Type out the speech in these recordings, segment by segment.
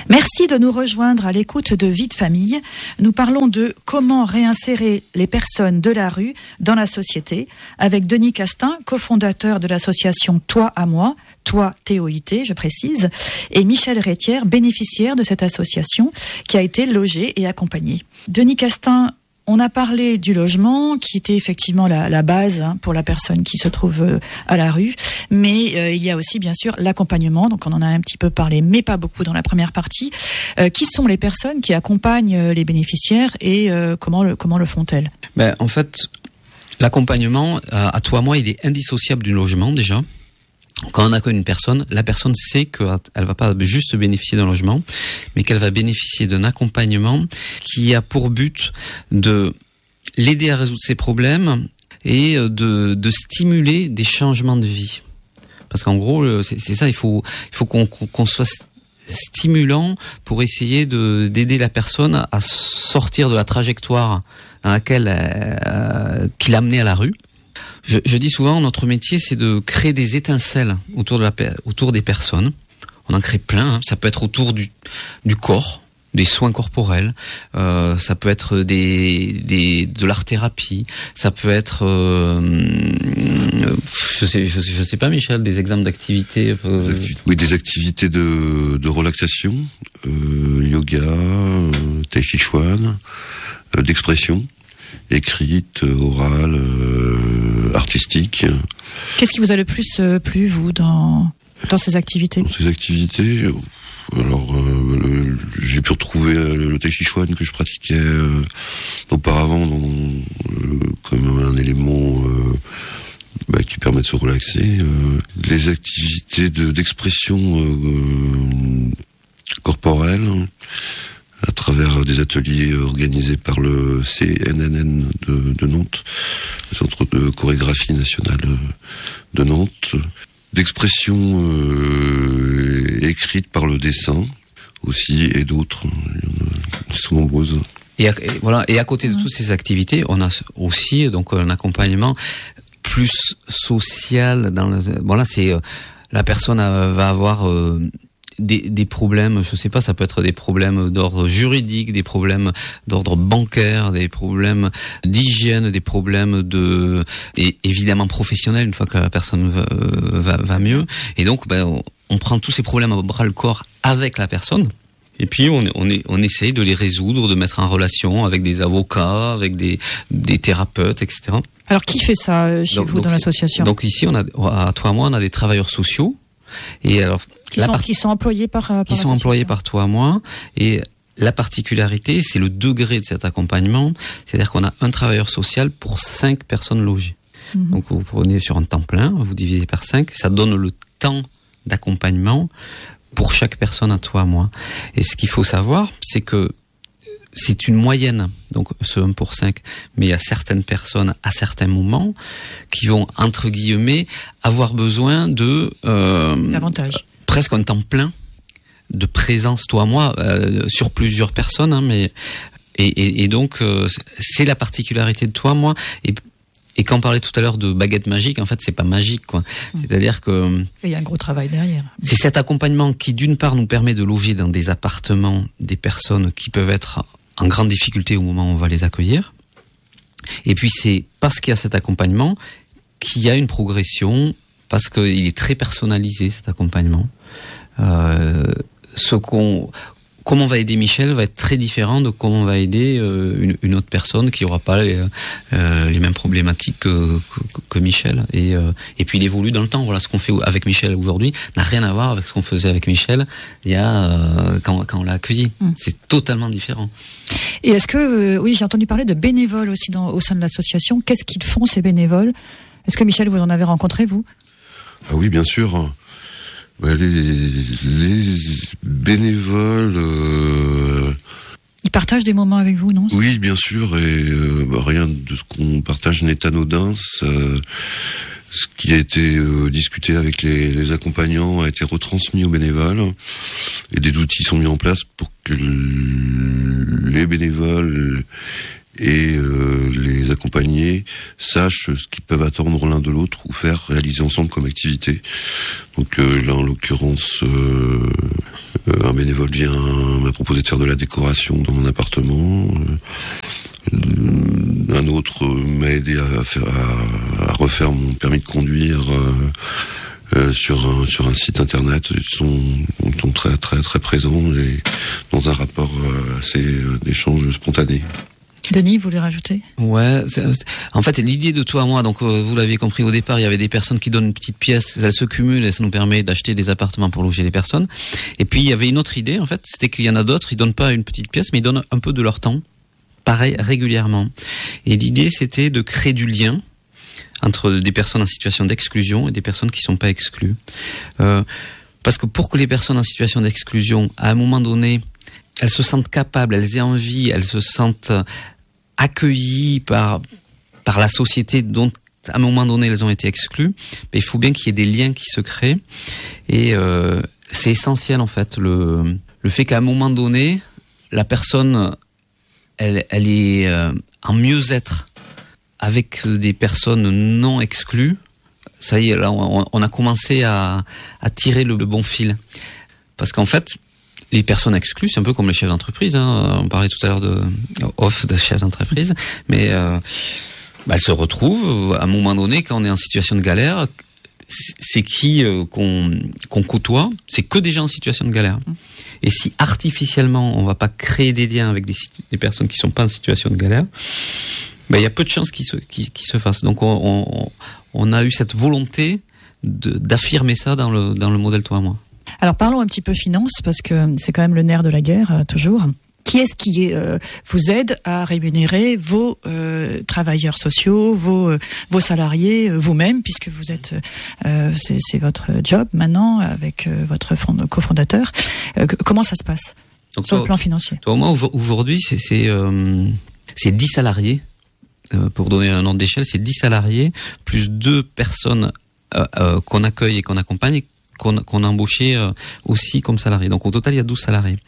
Merci de nous rejoindre à l'écoute de Vie de famille. Nous parlons de comment réinsérer les personnes de la rue dans la société avec Denis Castin, cofondateur de l'association Toi à moi, Toi TOIT, je précise, et Michel Rétière, bénéficiaire de cette association qui a été logée et accompagnée. Denis Castin, on a parlé du logement, qui était effectivement la base pour la personne qui se trouve à la rue, mais il y a aussi bien sûr l'accompagnement, donc on en a un petit peu parlé, mais pas beaucoup dans la première partie. Qui sont les personnes qui accompagnent les bénéficiaires et comment le font-elles ? En fait, l'accompagnement, à toi, moi, il est indissociable du logement déjà. Quand on accueille une personne, la personne sait qu'elle va pas juste bénéficier d'un logement, mais qu'elle va bénéficier d'un accompagnement qui a pour but de l'aider à résoudre ses problèmes et de stimuler des changements de vie. Parce qu'en gros, c'est ça, il faut qu'on soit stimulant pour essayer d'aider la personne à sortir de la trajectoire dans laquelle qu'il a amené à la rue. Je dis souvent, notre métier, c'est de créer des étincelles autour des personnes. On en crée plein. Ça peut être autour du corps, des soins corporels. Ça peut être de l'art-thérapie. Ça peut être, je sais pas, Michel, des exemples d'activités. Oui, des activités de relaxation, yoga, tai chi chuan, d'expression. Écrite, orale, artistique. Qu'est-ce qui vous a le plus plu, vous, dans ces activités ? Dans ces activités, alors j'ai pu retrouver le tai chi chuan que je pratiquais auparavant comme un élément qui permet de se relaxer. Les activités d'expression corporelle, à travers des ateliers organisés par le CNNN de Nantes, le Centre de chorégraphie nationale de Nantes, d'expression écrite par le dessin aussi, et d'autres, elles sont nombreuses. Et à côté de toutes ces activités, on a aussi donc un accompagnement plus social. C'est la personne va avoir des problèmes, je sais pas, ça peut être des problèmes d'ordre juridique, des problèmes d'ordre bancaire, des problèmes d'hygiène, des problèmes et évidemment professionnels une fois que la personne va mieux. Et donc, on prend tous ces problèmes à bras le corps avec la personne. Et puis on essaye de les résoudre, de mettre en relation avec des avocats, avec des thérapeutes, etc. Alors qui fait ça chez vous dans l'association ? Donc ici, à Toi à moi, on a des travailleurs sociaux. Et alors, qui sont employés par Toi à moi. Et la particularité, c'est le degré de cet accompagnement. C'est-à-dire qu'on a un travailleur social pour 5 personnes logées. Mmh. Donc vous prenez sur un temps plein, vous divisez par 5, ça donne le temps d'accompagnement pour chaque personne à Toi à moi. Et ce qu'il faut savoir, c'est que c'est une moyenne, donc ce 1 pour 5, mais il y a certaines personnes à certains moments qui vont, entre guillemets, avoir besoin de davantage, presque un temps plein de présence Toi à moi sur plusieurs personnes, hein, mais et donc c'est la particularité de Toi à moi. Et quand on parlait tout à l'heure de baguette magique, en fait, c'est pas magique, quoi. C'est-à-dire que il y a un gros travail derrière. C'est cet accompagnement qui, d'une part, nous permet de loger dans des appartements des personnes qui peuvent être en grande difficulté au moment où on va les accueillir. Et puis c'est parce qu'il y a cet accompagnement qu'il y a une progression, parce qu'il est très personnalisé, cet accompagnement. Comment on va aider Michel va être très différent de comment on va aider une autre personne qui n'aura pas les mêmes problématiques que Michel. Et puis il évolue dans le temps. Voilà, ce qu'on fait avec Michel aujourd'hui n'a rien à voir avec ce qu'on faisait avec Michel il y a quand on l'a accueilli. C'est totalement différent. Et est-ce que oui, j'ai entendu parler de bénévoles aussi au sein de l'association. Qu'est-ce qu'ils font, ces bénévoles ? Est-ce que Michel, vous en avez rencontré, vous ? Ah oui, bien sûr. Les bénévoles... Ils partagent des moments avec vous, non ? Oui, bien sûr, et rien de ce qu'on partage n'est anodin. Ce qui a été discuté avec les accompagnants a été retransmis aux bénévoles, et des outils sont mis en place pour que les bénévoles et les accompagnés sachent ce qu'ils peuvent attendre l'un de l'autre ou faire réaliser ensemble comme activité. Donc là, en l'occurrence, un bénévole m'a proposé de faire de la décoration dans mon appartement. Un autre m'a aidé à refaire mon permis de conduire sur un site internet. Ils sont très très très présents et dans un rapport assez d'échange spontané. Denis, vous voulez rajouter ? Ouais, en fait, l'idée de Toi à moi, donc vous l'avez compris au départ, il y avait des personnes qui donnent une petite pièce, elles se cumulent et ça nous permet d'acheter des appartements pour loger les personnes. Et puis il y avait une autre idée, en fait, c'était qu'il y en a d'autres, ils donnent pas une petite pièce, mais ils donnent un peu de leur temps, pareil, régulièrement. Et l'idée, c'était de créer du lien entre des personnes en situation d'exclusion et des personnes qui sont pas exclues. Parce que pour que les personnes en situation d'exclusion, à un moment donné, elles se sentent capables, elles aient envie, elles se sentent accueillies par la société dont à un moment donné elles ont été exclues, mais il faut bien qu'il y ait des liens qui se créent et c'est essentiel en fait le fait qu'à un moment donné la personne elle est en mieux-être avec des personnes non exclues. Ça y est, là on a commencé à tirer le bon fil parce qu'en fait les personnes exclues, c'est un peu comme les chefs d'entreprise. On parlait tout à l'heure de chefs d'entreprise, mais elles se retrouvent à un moment donné quand on est en situation de galère. C'est qui qu'on côtoie, c'est que des gens en situation de galère. Et si artificiellement on va pas créer des liens avec des personnes qui sont pas en situation de galère, il y a peu de chances qu'ils se fassent. Donc on a eu cette volonté d'affirmer ça dans le modèle Toi à moi. Alors parlons un petit peu finances, parce que c'est quand même le nerf de la guerre, toujours. Qui est-ce qui vous aide à rémunérer vos travailleurs sociaux, vos salariés, vous-même, puisque vous êtes, c'est votre job maintenant avec votre cofondateur. Comment ça se passe sur le plan financier ? Toi, moi, aujourd'hui, c'est 10 salariés. Pour donner un ordre d'échelle, c'est 10 salariés plus 2 personnes qu'on accueille et qu'on accompagne, qu'on a embauché aussi comme salariés. Donc au total, il y a 12 salariés.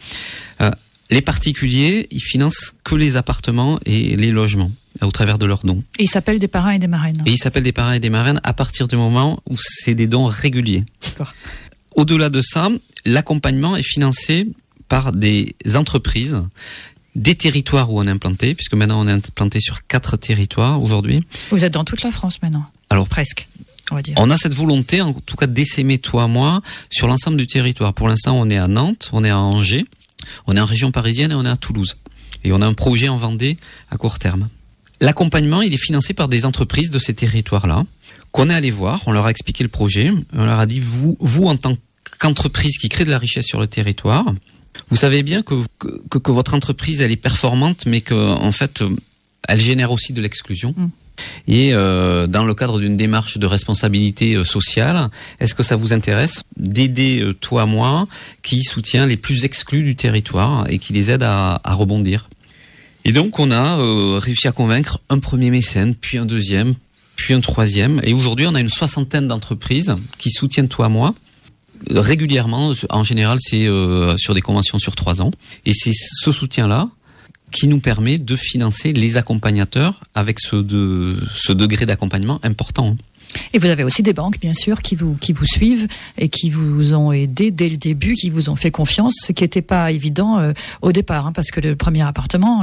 Les particuliers, ils financent que les appartements et les logements au travers de leurs dons. Et ils s'appellent des parrains et des marraines. Et ils s'appellent des parrains et des marraines à partir du moment où c'est des dons réguliers. D'accord. Au-delà de ça, l'accompagnement est financé par des entreprises, des territoires où on est implanté, puisque maintenant on est implanté sur 4 territoires aujourd'hui. Vous êtes dans toute la France maintenant ? Alors presque, on va dire. On a cette volonté, en tout cas, d'essaimer Toi à moi sur l'ensemble du territoire. Pour l'instant, on est à Nantes, on est à Angers, on est en région parisienne et on est à Toulouse. Et on a un projet en Vendée à court terme. L'accompagnement, il est financé par des entreprises de ces territoires-là, qu'on est allé voir, on leur a expliqué le projet, on leur a dit, vous en tant qu'entreprise qui crée de la richesse sur le territoire, vous savez bien que votre entreprise, elle est performante, mais qu'en fait, elle génère aussi de l'exclusion. Et dans le cadre d'une démarche de responsabilité sociale, est-ce que ça vous intéresse d'aider Toi à moi, qui soutient les plus exclus du territoire et qui les aide à rebondir? Et donc on a réussi à convaincre un premier mécène, puis un deuxième, puis un troisième. Et aujourd'hui, on a une 60aine d'entreprises qui soutiennent Toi à moi. Régulièrement, en général, c'est sur des conventions sur 3 ans. Et c'est ce soutien-là qui nous permet de financer les accompagnateurs avec ce degré d'accompagnement important. Et vous avez aussi des banques, bien sûr, qui vous suivent et qui vous ont aidé dès le début, qui vous ont fait confiance, ce qui n'était pas évident au départ, parce que le premier appartement,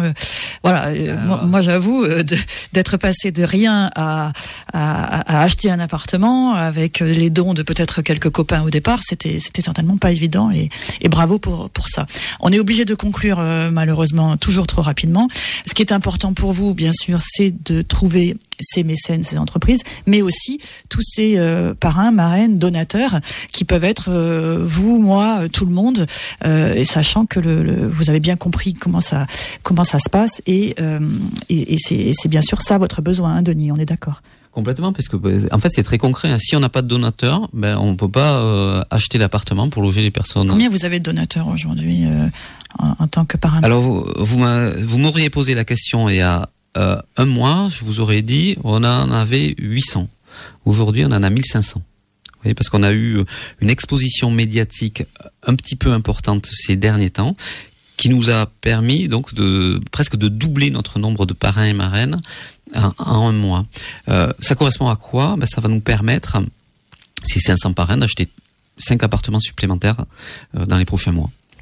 moi j'avoue, d'être passé de rien à acheter un appartement avec les dons de peut-être quelques copains au départ, c'était certainement pas évident, et bravo pour ça. On est obligé de conclure malheureusement toujours trop rapidement. Ce qui est important pour vous, bien sûr, c'est de trouver ces mécènes, ces entreprises, mais aussi tous ces parrains, marraines, donateurs qui peuvent être vous, moi, tout le monde, et sachant que vous avez bien compris comment ça se passe, et c'est bien sûr ça votre besoin, Denis, on est d'accord? Complètement, parce que en fait c'est très concret. Si on n'a pas de donateur, on peut pas acheter l'appartement pour loger les personnes. Combien vous avez de donateurs aujourd'hui en tant que parrain? Alors vous m'auriez posé la question il y a un mois, je vous aurais dit on en avait 800. Aujourd'hui, on en a 1500. Vous voyez, parce qu'on a eu une exposition médiatique un petit peu importante ces derniers temps, qui nous a permis donc presque de doubler notre nombre de parrains et marraines en un mois. Ça correspond à quoi? Ça va nous permettre, ces 500 parrains, d'acheter 5 appartements supplémentaires dans les prochains mois,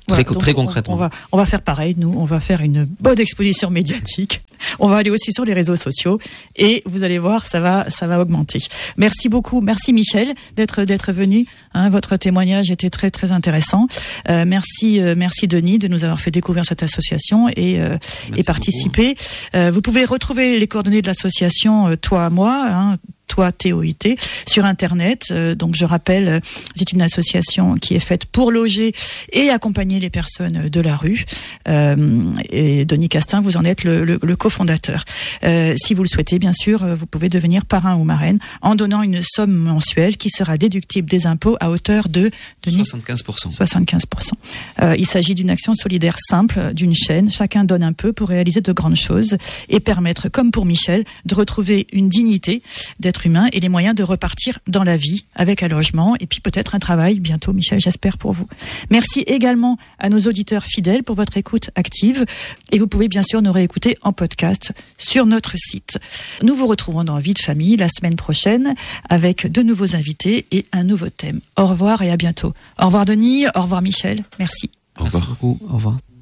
Voilà, très concrètement. On va faire pareil, nous, on va faire une bonne exposition médiatique. On va aller aussi sur les réseaux sociaux et vous allez voir, ça va augmenter. Merci beaucoup, merci Michel d'être venu. Votre témoignage était très très intéressant. Merci Denis de nous avoir fait découvrir cette association et participer. Vous pouvez retrouver les coordonnées de l'association Toi à moi. Toi TOIT sur internet. Donc je rappelle, c'est une association qui est faite pour loger et accompagner les personnes de la rue. Et Denis Castin, vous en êtes le cofondateur. Si vous le souhaitez, bien sûr, vous pouvez devenir parrain ou marraine en donnant une somme mensuelle qui sera déductible des impôts à hauteur de 75%. 75%. Il s'agit d'une action solidaire simple, d'une chaîne. Chacun donne un peu pour réaliser de grandes choses et permettre, comme pour Michel, de retrouver une dignité d'être humain et les moyens de repartir dans la vie avec un logement et puis peut-être un travail bientôt, Michel, j'espère pour vous. Merci également à nos auditeurs fidèles pour votre écoute active et vous pouvez bien sûr nous réécouter en podcast sur notre site. Nous vous retrouverons dans Vie de famille la semaine prochaine avec de nouveaux invités et un nouveau thème. Au revoir et à bientôt. Au revoir Denis, au revoir Michel, merci. Au revoir. Merci beaucoup, au revoir.